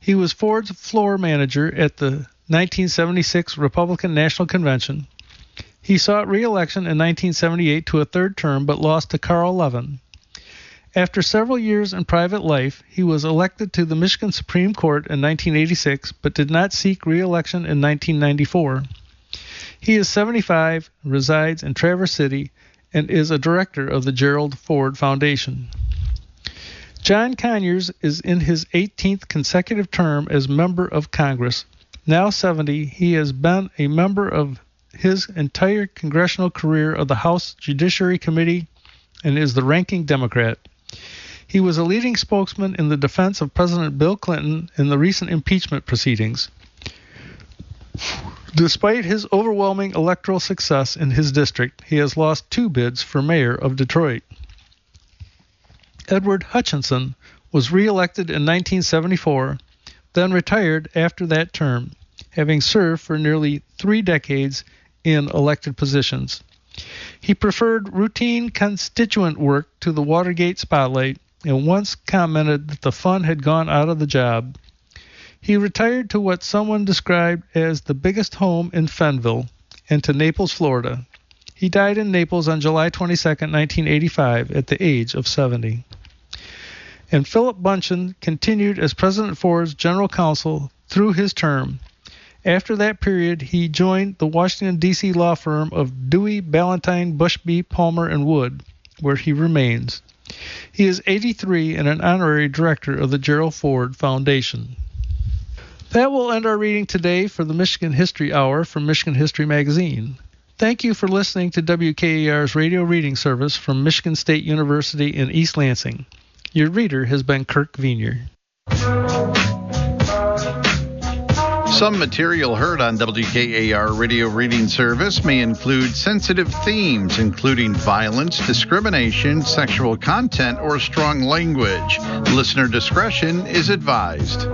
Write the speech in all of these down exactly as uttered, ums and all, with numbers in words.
He was Ford's floor manager at the nineteen seventy-six Republican National Convention. He sought re-election in nineteen seventy-eight to a third term, but lost to Carl Levin. After several years in private life, he was elected to the Michigan Supreme Court in nineteen eighty-six, but did not seek re-election in nineteen ninety-four. He is seventy-five, resides in Traverse City, and is a director of the Gerald Ford Foundation. John Conyers is in his eighteenth consecutive term as member of Congress. Now seventy, he has been a member of his entire congressional career of the House Judiciary Committee and is the ranking Democrat. He was a leading spokesman in the defense of President Bill Clinton in the recent impeachment proceedings. Despite his overwhelming electoral success in his district, he has lost two bids for mayor of Detroit. Edward Hutchinson was re-elected in nineteen seventy-four, then retired after that term, having served for nearly three decades in elected positions. He preferred routine constituent work to the Watergate spotlight and once commented that the fun had gone out of the job. He retired to what someone described as the biggest home in Fenville and to Naples, Florida. He died in Naples on July twenty-second, nineteen eighty-five, at the age of seventy. And Philip Bunchen continued as President Ford's general counsel through his term. After that period, he joined the Washington, D C law firm of Dewey, Ballantyne, Bushby, Palmer, and Wood, where he remains. He is eighty-three and an honorary director of the Gerald Ford Foundation. That will end our reading today for the Michigan History Hour from Michigan History Magazine. Thank you for listening to W K A R's radio reading service from Michigan State University in East Lansing. Your reader has been Kirk Venier. Some material heard on W K A R radio reading service may include sensitive themes, including violence, discrimination, sexual content, or strong language. Listener discretion is advised.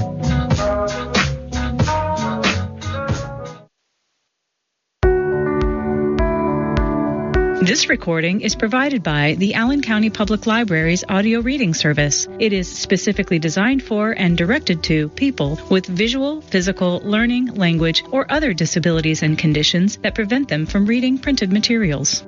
This recording is provided by the Allen County Public Library's audio reading service. It is specifically designed for and directed to people with visual, physical, learning, language, or other disabilities and conditions that prevent them from reading printed materials.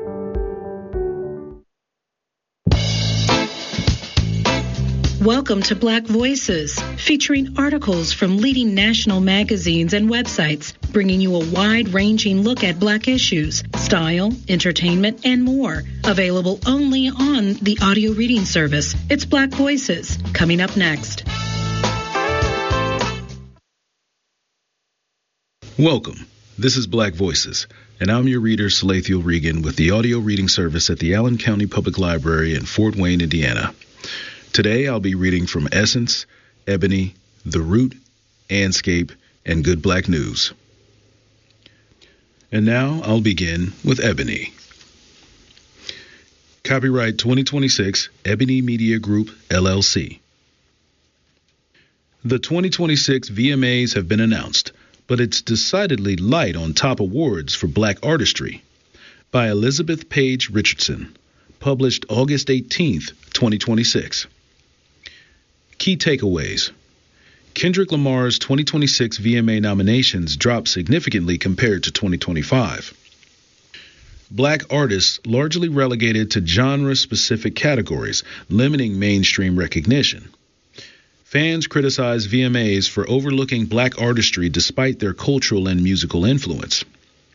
Welcome to Black Voices, featuring articles from leading national magazines and websites, bringing you a wide-ranging look at Black issues, style, entertainment, and more. Available only on the audio reading service. It's Black Voices, coming up next. Welcome. This is Black Voices, and I'm your reader, Salathiel Regan, with the audio reading service at the Allen County Public Library in Fort Wayne, Indiana. Today I'll be reading from Essence, Ebony, The Root, Anscape, and Good Black News. And now I'll begin with Ebony. Copyright twenty twenty-six, Ebony Media Group, L L C. The twenty twenty-six V M As have been announced, but it's decidedly light on top awards for Black artistry. By Elizabeth Page Richardson, published August eighteenth, twenty twenty-six. Key takeaways. Kendrick Lamar's twenty twenty-six V M A nominations dropped significantly compared to twenty twenty-five. Black artists largely relegated to genre-specific categories, limiting mainstream recognition. Fans criticize V M As for overlooking Black artistry despite their cultural and musical influence.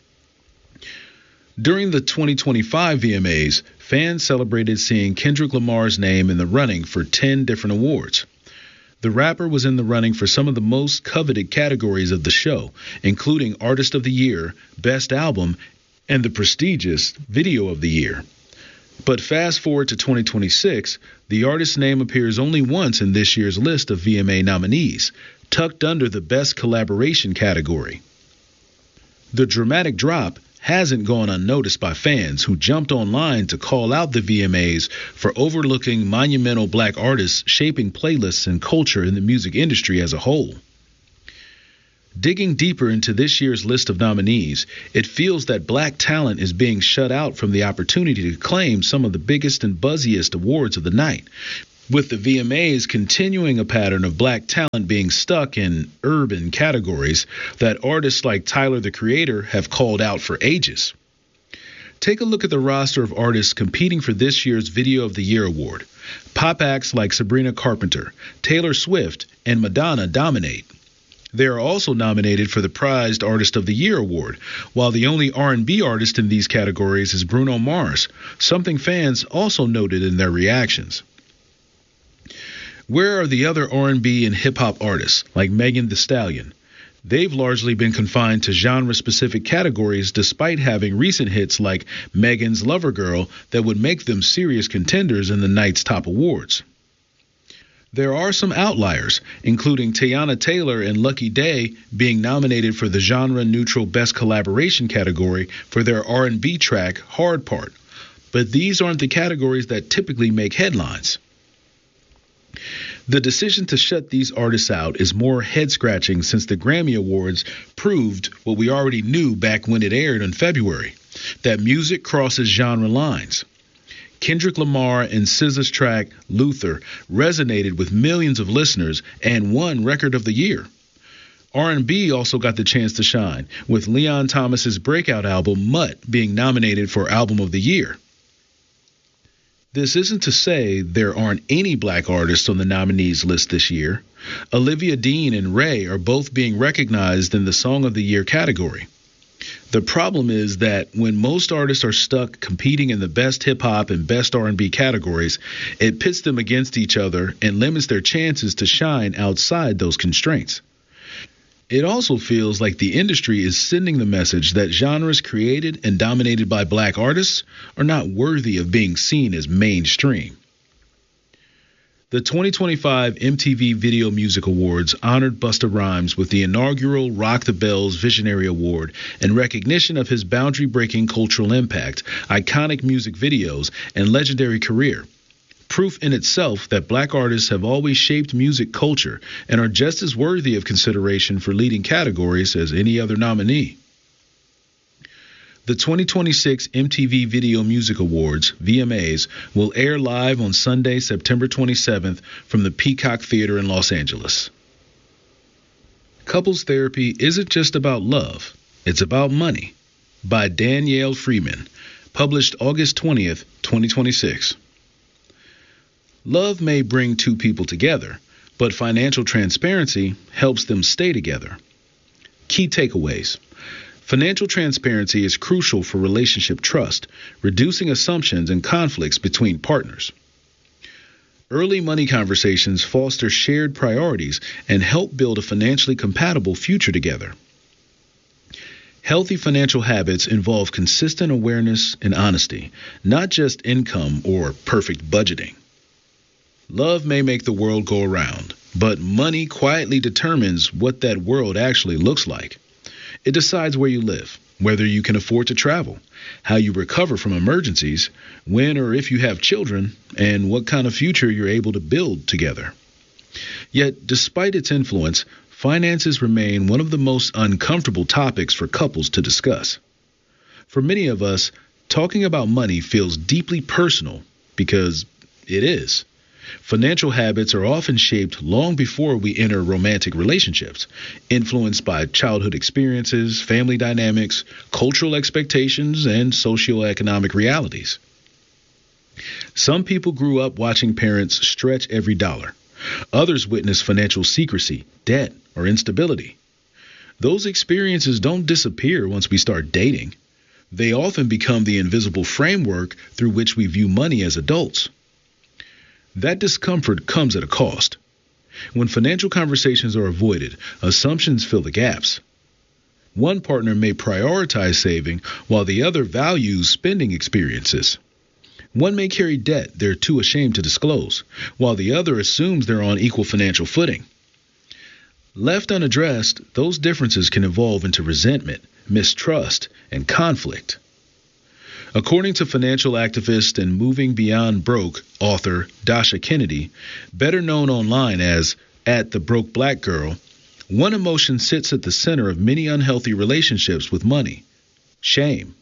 During the twenty twenty-five V M As, fans celebrated seeing Kendrick Lamar's name in the running for ten different awards. The rapper was in the running for some of the most coveted categories of the show, including Artist of the Year, Best Album, and the prestigious Video of the Year. But fast forward to twenty twenty-six, the artist's name appears only once in this year's list of V M A nominees, tucked under the Best Collaboration category. The dramatic drop hasn't gone unnoticed by fans who jumped online to call out the V M As for overlooking monumental Black artists shaping playlists and culture in the music industry as a whole. Digging deeper into this year's list of nominees, it feels that Black talent is being shut out from the opportunity to claim some of the biggest and buzziest awards of the night. with the V M As continuing a pattern of black talent being stuck in urban categories that artists like Tyler, the Creator, have called out for ages. Take a look at the roster of artists competing for this year's Video of the Year award. Pop acts like Sabrina Carpenter, Taylor Swift, and Madonna dominate. They are also nominated for the prized Artist of the Year award, while the only R and B artist in these categories is Bruno Mars, something fans also noted in their reactions. Where are the other R and B and hip-hop artists, like Megan Thee Stallion? They've largely been confined to genre-specific categories despite having recent hits like Megan's Lover Girl that would make them serious contenders in the night's top awards. There are some outliers, including Teyana Taylor and Lucky Daye being nominated for the genre-neutral Best Collaboration category for their R and B track, Hard Part. But these aren't the categories that typically make headlines. The decision to shut these artists out is more head-scratching since the Grammy Awards proved what we already knew back when it aired in February, that music crosses genre lines. Kendrick Lamar and S Z A's track, Luther, resonated with millions of listeners and won Record of the Year. R and B also got the chance to shine, with Leon Thomas's breakout album, Mutt, being nominated for Album of the Year. This isn't to say there aren't any black artists on the nominees list this year. Olivia Dean and Ray are both being recognized in the Song of the Year category. The problem is that when most artists are stuck competing in the best hip-hop and best R and B categories, it pits them against each other and limits their chances to shine outside those constraints. It also feels like the industry is sending the message that genres created and dominated by black artists are not worthy of being seen as mainstream. The twenty twenty-five M T V Video Music Awards honored Busta Rhymes with the inaugural Rock the Bells Visionary Award in recognition of his boundary-breaking cultural impact, iconic music videos, and legendary career. Proof in itself that black artists have always shaped music culture and are just as worthy of consideration for leading categories as any other nominee. The twenty twenty-six M T V Video Music Awards, V M As, will air live on Sunday, September twenty-seventh from the Peacock Theater in Los Angeles. Couples Therapy Isn't Just About Love, It's About Money, by Danielle Freeman, published August twentieth, twenty twenty-six. Love may bring two people together, but financial transparency helps them stay together. Key takeaways. Financial transparency is crucial for relationship trust, reducing assumptions and conflicts between partners. Early money conversations foster shared priorities and help build a financially compatible future together. Healthy financial habits involve consistent awareness and honesty, not just income or perfect budgeting. Love may make the world go around, but money quietly determines what that world actually looks like. It decides where you live, whether you can afford to travel, how you recover from emergencies, when or if you have children, and what kind of future you're able to build together. Yet, despite its influence, finances remain one of the most uncomfortable topics for couples to discuss. For many of us, talking about money feels deeply personal because it is. Financial habits are often shaped long before we enter romantic relationships, influenced by childhood experiences, family dynamics, cultural expectations, and socioeconomic realities. Some people grew up watching parents stretch every dollar. Others witnessed financial secrecy, debt, or instability. Those experiences don't disappear once we start dating. They often become the invisible framework through which we view money as adults. That discomfort comes at a cost. When financial conversations are avoided, assumptions fill the gaps. One partner may prioritize saving while the other values spending experiences. One may carry debt they're too ashamed to disclose, while the other assumes they're on equal financial footing. Left unaddressed, those differences can evolve into resentment, mistrust, and conflict. According to financial activist and Moving Beyond Broke author Dasha Kennedy, better known online as at the Broke Black Girl, one emotion sits at the center of many unhealthy relationships with money: shame.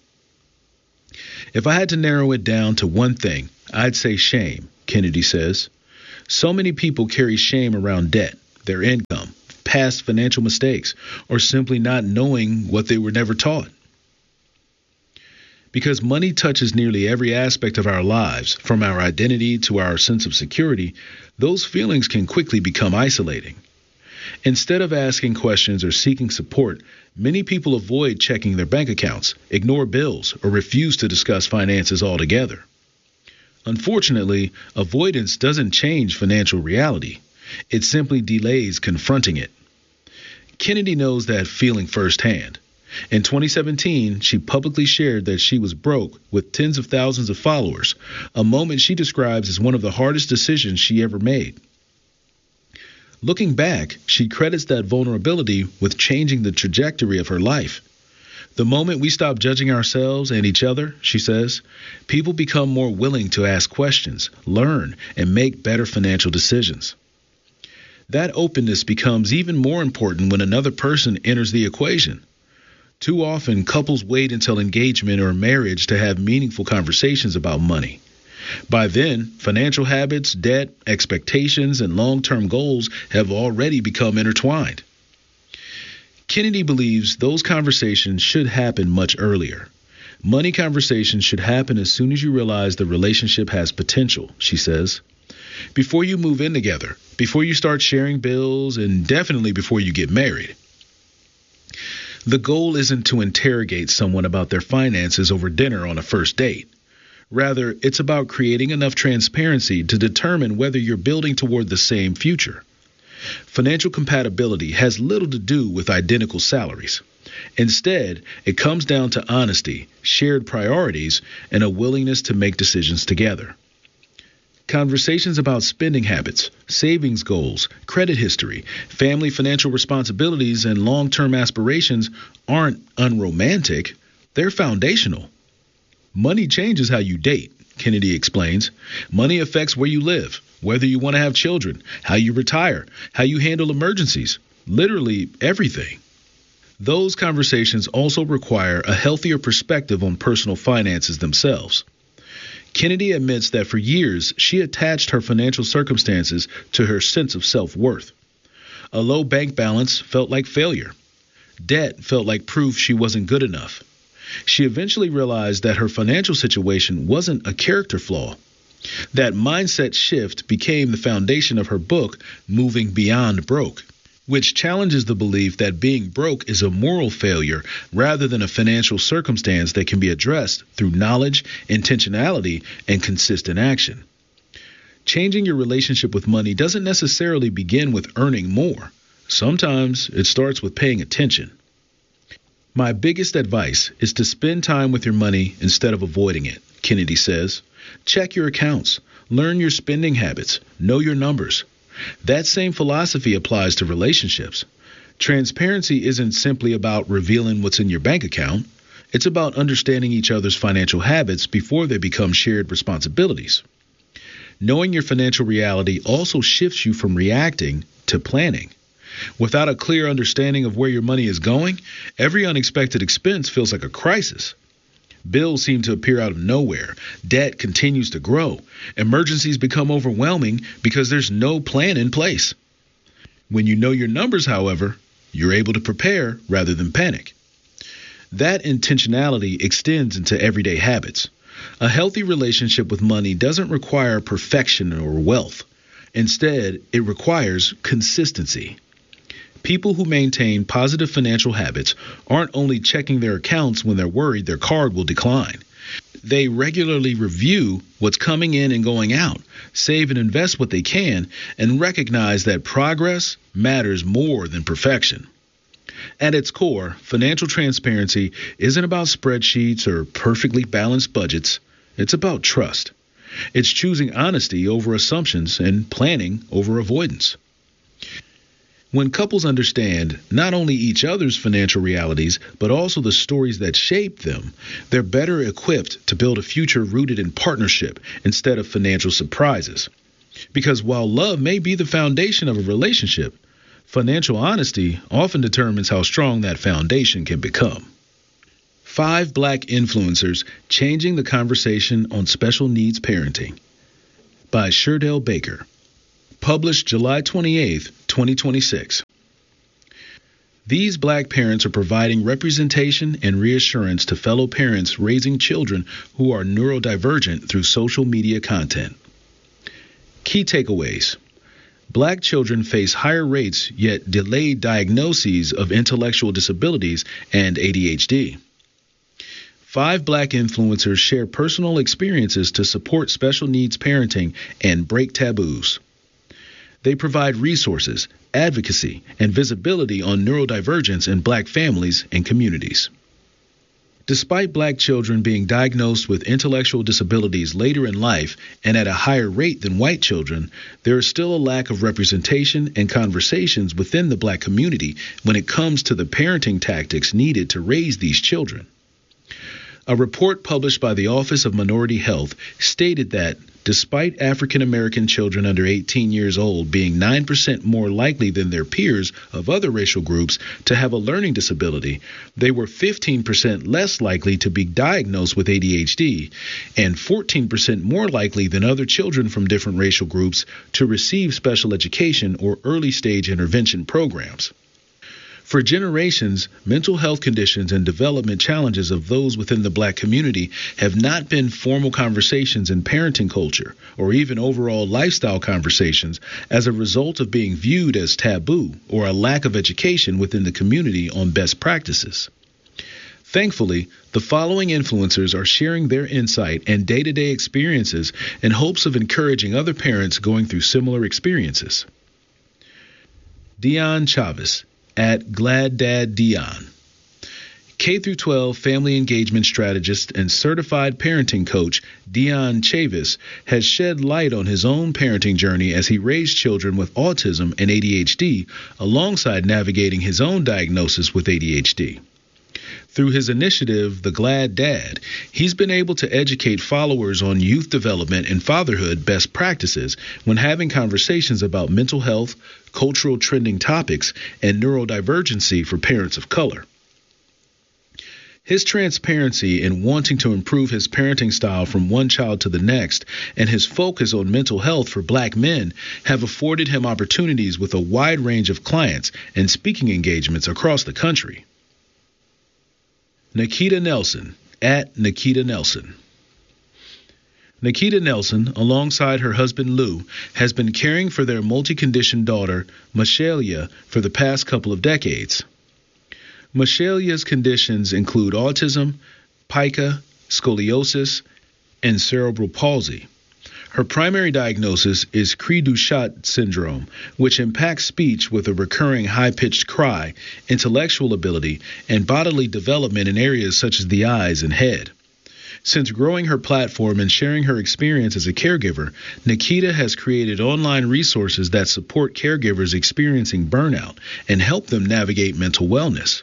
If I had to narrow it down to one thing, I'd say shame, Kennedy says. So many people carry shame around debt, their income, past financial mistakes, or simply not knowing what they were never taught. Because money touches nearly every aspect of our lives, from our identity to our sense of security, those feelings can quickly become isolating. Instead of asking questions or seeking support, many people avoid checking their bank accounts, ignore bills, or refuse to discuss finances altogether. Unfortunately, avoidance doesn't change financial reality. It simply delays confronting it. Kennedy knows that feeling firsthand. In twenty seventeen, she publicly shared that she was broke with tens of thousands of followers, a moment she describes as one of the hardest decisions she ever made. Looking back, she credits that vulnerability with changing the trajectory of her life. The moment we stop judging ourselves and each other, she says, people become more willing to ask questions, learn, and make better financial decisions. That openness becomes even more important when another person enters the equation. Too often, couples wait until engagement or marriage to have meaningful conversations about money. By then, financial habits, debt, expectations, and long-term goals have already become intertwined. Kennedy believes those conversations should happen much earlier. Money conversations should happen as soon as you realize the relationship has potential, she says. Before you move in together, before you start sharing bills, and definitely before you get married. The goal isn't to interrogate someone about their finances over dinner on a first date. Rather, it's about creating enough transparency to determine whether you're building toward the same future. Financial compatibility has little to do with identical salaries. Instead, it comes down to honesty, shared priorities, and a willingness to make decisions together. Conversations about spending habits, savings goals, credit history, family financial responsibilities, and long-term aspirations aren't unromantic. They're foundational. Money changes how you date, Kennedy explains. Money affects where you live, whether you want to have children, how you retire, how you handle emergencies, literally everything. Those conversations also require a healthier perspective on personal finances themselves. Kennedy admits that for years she attached her financial circumstances to her sense of self-worth. A low bank balance felt like failure. Debt felt like proof she wasn't good enough. She eventually realized that her financial situation wasn't a character flaw. That mindset shift became the foundation of her book, Moving Beyond Broke, which challenges the belief that being broke is a moral failure rather than a financial circumstance that can be addressed through knowledge, intentionality, and consistent action. Changing your relationship with money doesn't necessarily begin with earning more. Sometimes it starts with paying attention. My biggest advice is to spend time with your money instead of avoiding it, Kennedy says. Check your accounts, learn your spending habits, know your numbers. That same philosophy applies to relationships. Transparency isn't simply about revealing what's in your bank account. It's about understanding each other's financial habits before they become shared responsibilities. Knowing your financial reality also shifts you from reacting to planning. Without a clear understanding of where your money is going, every unexpected expense feels like a crisis. Bills seem to appear out of nowhere. Debt continues to grow. Emergencies become overwhelming because there's no plan in place. When you know your numbers, however, you're able to prepare rather than panic. That intentionality extends into everyday habits. A healthy relationship with money doesn't require perfection or wealth. Instead, it requires consistency. People who maintain positive financial habits aren't only checking their accounts when they're worried their card will decline. They regularly review what's coming in and going out, save and invest what they can, and recognize that progress matters more than perfection. At its core, financial transparency isn't about spreadsheets or perfectly balanced budgets. It's about trust. It's choosing honesty over assumptions and planning over avoidance. When couples understand not only each other's financial realities, but also the stories that shape them, they're better equipped to build a future rooted in partnership instead of financial surprises. Because while love may be the foundation of a relationship, financial honesty often determines how strong that foundation can become. Five Black Influencers Changing the Conversation on Special Needs Parenting by Sherdell Baker. published July twenty-eighth, twenty twenty-six. These black parents are providing representation and reassurance to fellow parents raising children who are neurodivergent through social media content. Key takeaways. Black children face higher rates yet delayed diagnoses of intellectual disabilities and A D H D. Five black influencers share personal experiences to support special needs parenting and break taboos. They provide resources, advocacy, and visibility on neurodivergence in black families and communities. Despite black children being diagnosed with intellectual disabilities later in life and at a higher rate than white children, there is still a lack of representation and conversations within the black community when it comes to the parenting tactics needed to raise these children. A report published by the Office of Minority Health stated that despite African American children under eighteen years old being nine percent more likely than their peers of other racial groups to have a learning disability, they were fifteen percent less likely to be diagnosed with A D H D and fourteen percent more likely than other children from different racial groups to receive special education or early stage intervention programs. For generations, mental health conditions and development challenges of those within the black community have not been formal conversations in parenting culture or even overall lifestyle conversations as a result of being viewed as taboo or a lack of education within the community on best practices. Thankfully, the following influencers are sharing their insight and day-to-day experiences in hopes of encouraging other parents going through similar experiences. Dion Chavez at Glad Dad Dion. K through twelve family engagement strategist and certified parenting coach Dion Chavez has shed light on his own parenting journey as he raised children with autism and A D H D alongside navigating his own diagnosis with A D H D. Through his initiative, The Glad Dad, he's been able to educate followers on youth development and fatherhood best practices when having conversations about mental health, cultural trending topics, and neurodivergency for parents of color. His transparency in wanting to improve his parenting style from one child to the next and his focus on mental health for black men have afforded him opportunities with a wide range of clients and speaking engagements across the country. Nikita Nelson, at Nikita Nelson. Nikita Nelson, alongside her husband Lou, has been caring for their multi-conditioned daughter, Michelia, for the past couple of decades. Michelia's conditions include autism, pica, scoliosis, and cerebral palsy. Her primary diagnosis is Cri-du-chat syndrome, which impacts speech with a recurring high-pitched cry, intellectual ability, and bodily development in areas such as the eyes and head. Since growing her platform and sharing her experience as a caregiver, Nikita has created online resources that support caregivers experiencing burnout and help them navigate mental wellness.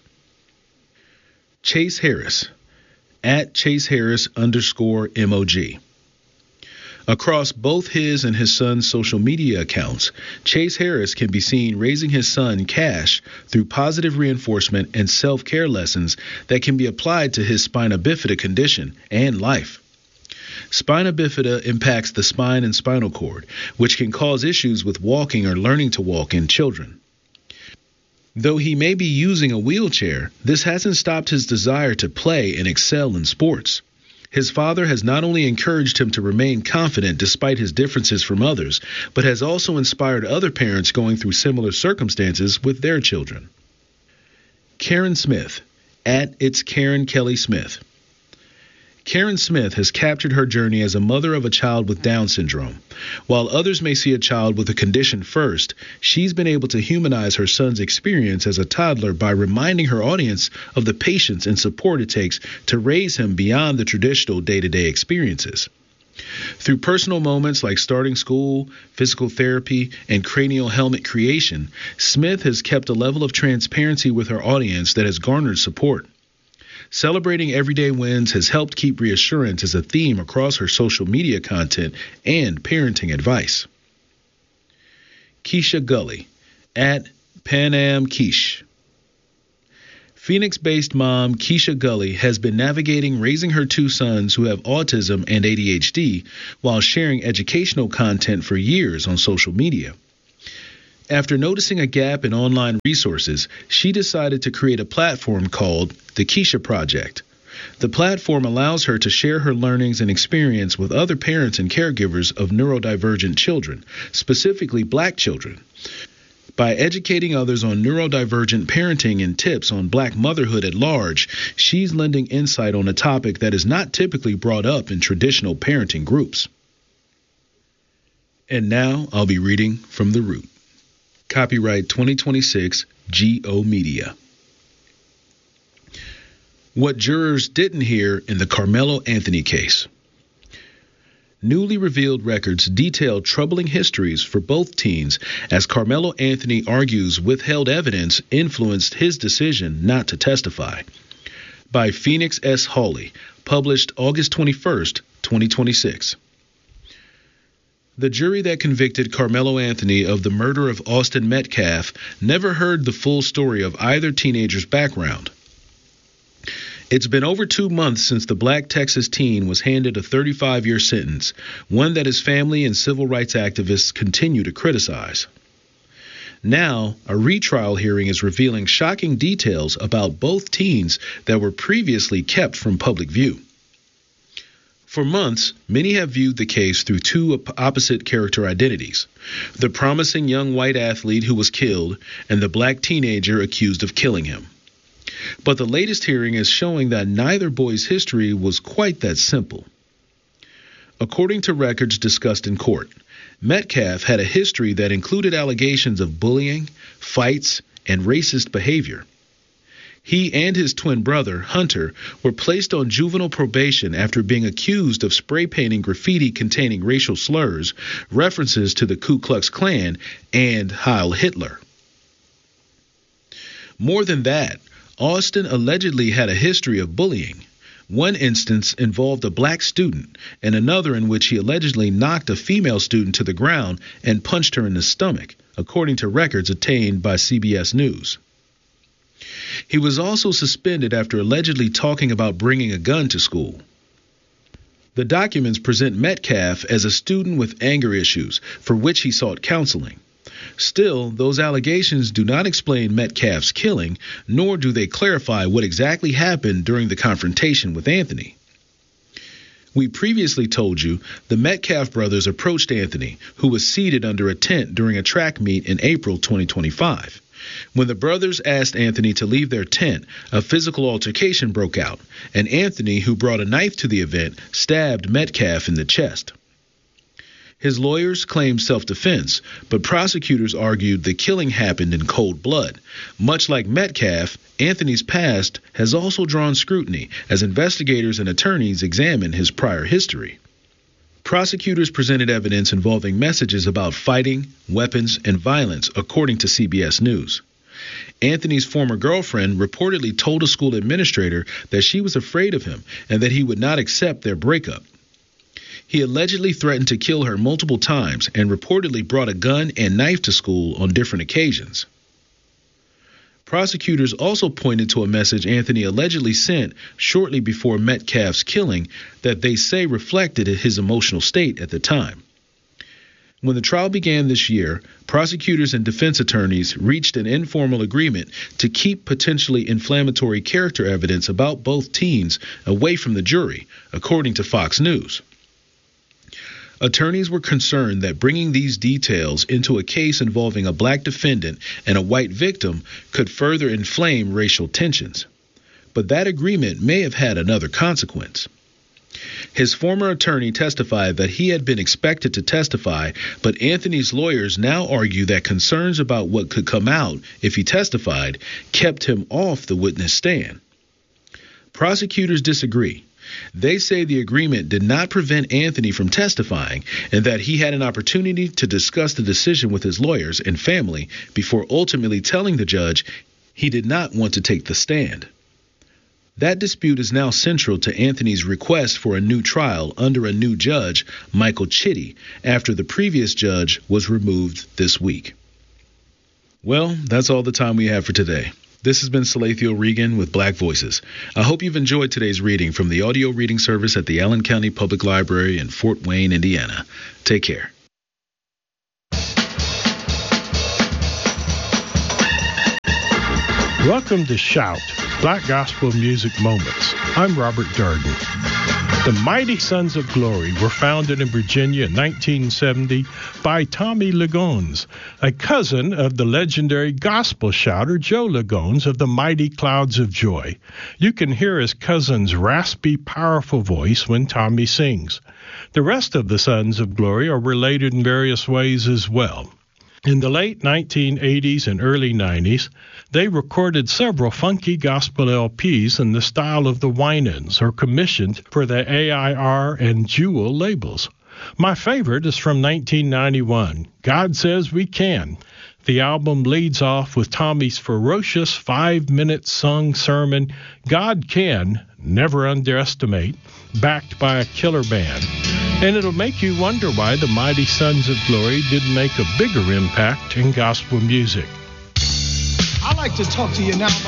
Chase Harris, at Chase Harris underscore M O G. Across both his and his son's social media accounts, Chase Harris can be seen raising his son, Cash, through positive reinforcement and self-care lessons that can be applied to his spina bifida condition and life. Spina bifida impacts the spine and spinal cord, which can cause issues with walking or learning to walk in children. Though he may be using a wheelchair, this hasn't stopped his desire to play and excel in sports. His father has not only encouraged him to remain confident despite his differences from others, but has also inspired other parents going through similar circumstances with their children. Karen Smith, at It's Karen Kelly Smith. Karen Smith has captured her journey as a mother of a child with Down syndrome. While others may see a child with a condition first, she's been able to humanize her son's experience as a toddler by reminding her audience of the patience and support it takes to raise him beyond the traditional day-to-day experiences. Through personal moments like starting school, physical therapy, and cranial helmet creation, Smith has kept a level of transparency with her audience that has garnered support. Celebrating everyday wins has helped keep reassurance as a theme across her social media content and parenting advice. Keisha Gully, at Pan Am Keish. Phoenix-based mom Keisha Gully has been navigating raising her two sons who have autism and A D H D while sharing educational content for years on social media. After noticing a gap in online resources, she decided to create a platform called the Keisha Project. The platform allows her to share her learnings and experience with other parents and caregivers of neurodivergent children, specifically black children. By educating others on neurodivergent parenting and tips on black motherhood at large, she's lending insight on a topic that is not typically brought up in traditional parenting groups. And now I'll be reading from The Root. Copyright twenty twenty-six, G O Media. What jurors didn't hear in the Carmelo Anthony case. Newly revealed records detail troubling histories for both teens as Carmelo Anthony argues withheld evidence influenced his decision not to testify. By Phoenix S. Hawley, published August twenty-first, twenty twenty-six. The jury that convicted Carmelo Anthony of the murder of Austin Metcalf never heard the full story of either teenager's background. It's been over two months since the black Texas teen was handed a thirty-five-year sentence, one that his family and civil rights activists continue to criticize. Now, a retrial hearing is revealing shocking details about both teens that were previously kept from public view. For months, many have viewed the case through two opposite character identities: the promising young white athlete who was killed and the black teenager accused of killing him. But the latest hearing is showing that neither boy's history was quite that simple. According to records discussed in court, Metcalf had a history that included allegations of bullying, fights, and racist behavior. He and his twin brother, Hunter, were placed on juvenile probation after being accused of spray painting graffiti containing racial slurs, references to the Ku Klux Klan, and Heil Hitler. More than that, Austin allegedly had a history of bullying. One instance involved a black student, and another in which he allegedly knocked a female student to the ground and punched her in the stomach, according to records obtained by C B S News. He was also suspended after allegedly talking about bringing a gun to school. The documents present Metcalf as a student with anger issues, for which he sought counseling. Still, those allegations do not explain Metcalf's killing, nor do they clarify what exactly happened during the confrontation with Anthony. We previously told you the Metcalf brothers approached Anthony, who was seated under a tent during a track meet in April twenty twenty-five. When the brothers asked Anthony to leave their tent, a physical altercation broke out, and Anthony, who brought a knife to the event, stabbed Metcalf in the chest. His lawyers claimed self-defense, but prosecutors argued the killing happened in cold blood. Much like Metcalf, Anthony's past has also drawn scrutiny as investigators and attorneys examine his prior history. Prosecutors presented evidence involving messages about fighting, weapons, and violence, according to C B S News. Anthony's former girlfriend reportedly told a school administrator that she was afraid of him and that he would not accept their breakup. He allegedly threatened to kill her multiple times and reportedly brought a gun and knife to school on different occasions. Prosecutors also pointed to a message Anthony allegedly sent shortly before Metcalf's killing that they say reflected his emotional state at the time. When the trial began this year, prosecutors and defense attorneys reached an informal agreement to keep potentially inflammatory character evidence about both teens away from the jury, according to Fox News. Attorneys were concerned that bringing these details into a case involving a black defendant and a white victim could further inflame racial tensions. But that agreement may have had another consequence. His former attorney testified that he had been expected to testify, but Anthony's lawyers now argue that concerns about what could come out if he testified kept him off the witness stand. Prosecutors disagree. They say the agreement did not prevent Anthony from testifying and that he had an opportunity to discuss the decision with his lawyers and family before ultimately telling the judge he did not want to take the stand. That dispute is now central to Anthony's request for a new trial under a new judge, Michael Chitty, after the previous judge was removed this week. Well, that's all the time we have for today. This has been Salathiel Regan with Black Voices. I hope you've enjoyed today's reading from the audio reading service at the Allen County Public Library in Fort Wayne, Indiana. Take care. Welcome to Shout, Black Gospel Music Moments. I'm Robert Darden. The Mighty Sons of Glory were founded in Virginia in nineteen seventy by Tommy Ligones, a cousin of the legendary gospel shouter Joe Ligones of the Mighty Clouds of Joy. You can hear his cousin's raspy, powerful voice when Tommy sings. The rest of the Sons of Glory are related in various ways as well. In the late nineteen eighties and early nineties, they recorded several funky gospel L Ps in the style of the Winans, or commissioned for the A I R and Jewel labels. My favorite is from nineteen ninety-one, God Says We Can. The album leads off with Tommy's ferocious five-minute sung sermon, God Can, Never Underestimate, backed by a killer band. And it'll make you wonder why the Mighty Sons of Glory didn't make a bigger impact in gospel music. I'd like to talk to you now about